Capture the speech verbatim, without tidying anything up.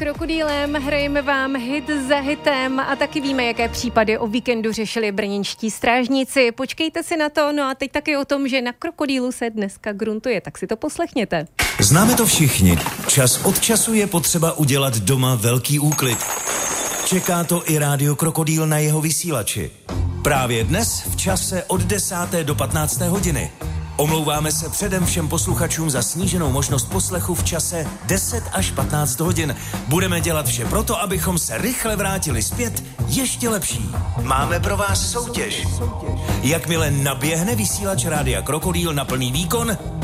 Krokodýlem, hrajeme vám hit za hitem a taky víme, jaké případy o víkendu řešili brněnští strážníci. Počkejte si na to, no a teď taky o tom, že na Krokodýlu se dneska gruntuje, tak si to poslechněte. Známe to všichni. Čas od času je potřeba udělat doma velký úklid. Čeká to i rádio Krokodýl na jeho vysílači. Právě dnes v čase od desáté do patnácté hodiny. Omlouváme se předem všem posluchačům za sníženou možnost poslechu v čase deset až patnáct hodin. Budeme dělat vše proto, abychom se rychle vrátili zpět ještě lepší. Máme pro vás soutěž. Jakmile naběhne vysílač rádia Krokodýl na plný výkon,